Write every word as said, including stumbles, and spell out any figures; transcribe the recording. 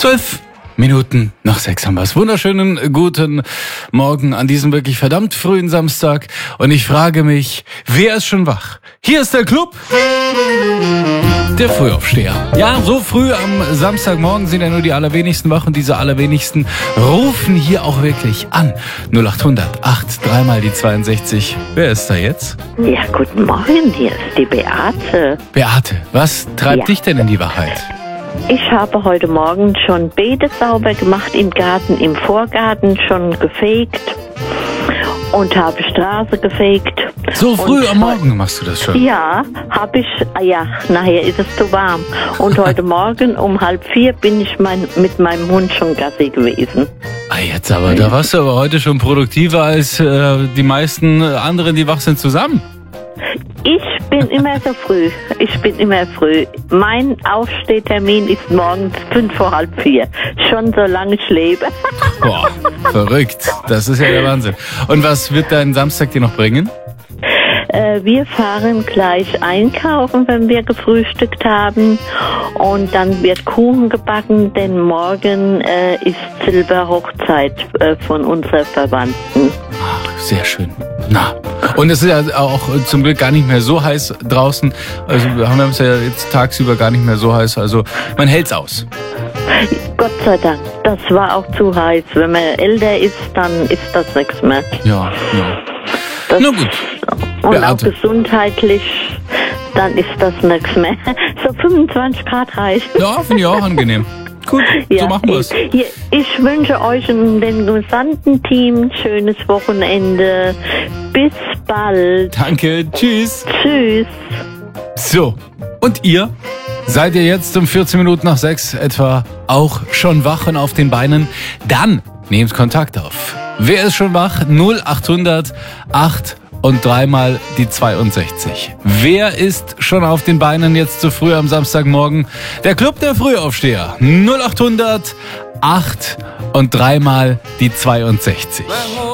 Zwölf Minuten nach sechs haben wir es. Wunderschönen guten Morgen an diesem wirklich verdammt frühen Samstag. Und ich frage mich, wer ist schon wach? Hier ist der Club der Frühaufsteher. Ja, so früh am Samstagmorgen sind ja nur die allerwenigsten wach und diese allerwenigsten rufen hier auch wirklich an. null acht hundert acht, dreimal die zweiundsechzig. Wer ist da jetzt? Ja, guten Morgen, hier ist die Beate. Beate, was treibt Ja. dich denn in die Wahrheit? Ich habe heute Morgen schon Beete sauber gemacht im Garten, im Vorgarten schon gefegt und habe Straße gefegt. So früh Und am Morgen machst du das schon? Ja, habe ich, ah ja, nachher ist es zu warm. Und heute Morgen um halb vier bin ich mein, mit meinem Hund schon Gassi gewesen. Ah, jetzt aber, da warst du aber heute schon produktiver als äh, die meisten anderen, die wach sind, zusammen. Ich bin immer so früh. Ich bin immer früh. Mein Aufstehtermin ist morgens fünf vor halb vier. Schon so lange ich lebe. Boah, verrückt. Das ist ja der Wahnsinn. Und was wird dein Samstag dir noch bringen? Äh, wir fahren gleich einkaufen, wenn wir gefrühstückt haben. Und dann wird Kuchen gebacken, denn morgen äh, ist Silberhochzeit äh, von unserer Verwandten. Ach, sehr schön. Na, und es ist ja auch zum Glück gar nicht mehr so heiß draußen. Also wir haben es ja jetzt tagsüber gar nicht mehr so heiß. Also man hält's aus. Gott sei Dank, das war auch zu heiß. Wenn man älter ist, dann ist das nichts mehr. Ja, ja. Das, Na gut. Und Beate. auch gesundheitlich, dann ist das nichts mehr. So fünfundzwanzig Grad reicht. Ja, finde ich auch angenehm. Gut, so machen wir es. Ich, ich wünsche euch und dem gesamten Team ein schönes Wochenende. Bis bald. Danke, tschüss. Tschüss. So, und ihr? Seid ihr jetzt um vierzehn Minuten nach sechs etwa auch schon wach und auf den Beinen? Dann nehmt Kontakt auf. Wer ist schon wach? null acht hundert acht und dreimal die zweiundsechzig. Wer ist schon auf den Beinen jetzt so früh am Samstagmorgen? Der Club der Frühaufsteher. null acht hundert acht und dreimal die zweiundsechzig.